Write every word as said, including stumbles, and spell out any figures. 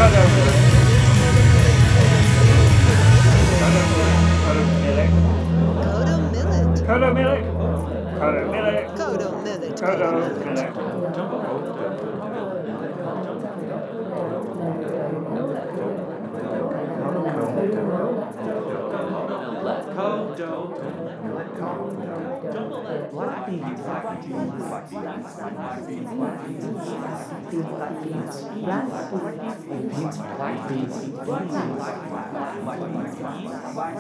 Kodo Millet. Kodo Millet. Kodo Millet. Kodo Millet. Kodo Kodo Millet. Millet. Black beans, black beans, black beans, black beans, black beans, black beans, black beans, black beans, black beans, black beans, black beans, black beans, black beans, black beans,